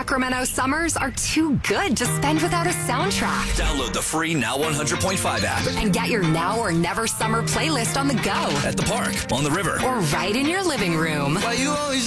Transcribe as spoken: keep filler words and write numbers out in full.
Sacramento summers are too good to spend without a soundtrack. Download the free Now one hundred point five app. And get your Now or Never summer playlist on the go. At the park, on the river. Or right in your living room. Why you always